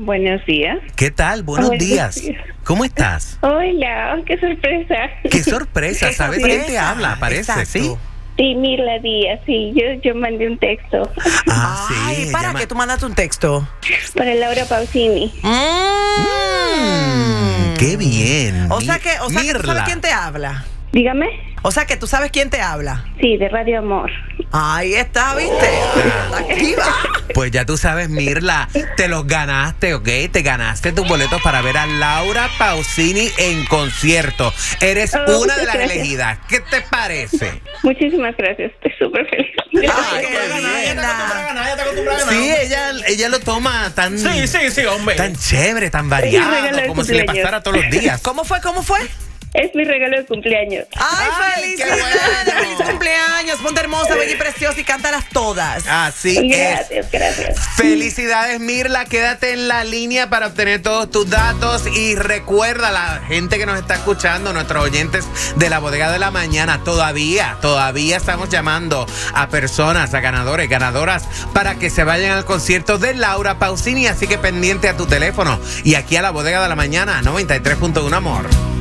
Buenos días. ¿Qué tal? Buenos Buenos días. días. ¿Cómo estás? Hola, qué sorpresa. Qué sorpresa, Qué ¿sabes sorpresa. quién te habla? Parece, Exacto. ¿sí? Sí, Mirla Díaz, sí, yo mandé un texto Ah, Ay, sí. ¿para llama- qué tú mandaste un texto? para Laura Pausini. Qué bien. O sea que tú Mirla. sabes quién te habla. Dígame. O sea que tú sabes quién te habla. Sí, de Radio Amor. Ahí está, ¿viste? Activa. Pues ya tú sabes, Mirla, te los ganaste, ¿ok? Te ganaste tus boletos para ver a Laura Pausini en concierto. Eres una de las gracias. elegidas. ¿Qué te parece? Muchísimas gracias, estoy súper feliz. Ay, qué linda. Sí, ella lo toma tan, Sí, hombre. tan chévere, tan Sí, variado, regalo de como si le cumpleaños. pasara todos los días. ¿Cómo fue? ¿Cómo fue? Es mi regalo de cumpleaños. ¡Ay, Ay, qué felicidades! bueno. ¡Feliz cumpleaños! Ponte hermosa, bella y preciosa y cántalas todas. Así es. Gracias. Felicidades, Mirla. Quédate en la línea para obtener todos tus datos. Y recuerda, la gente que nos está escuchando, nuestros oyentes de la Bodega de la Mañana, todavía estamos llamando a personas, a ganadores, ganadoras, para que se vayan al concierto de Laura Pausini. Así que pendiente a tu teléfono. Y aquí a la Bodega de la Mañana, 93.1 Amor.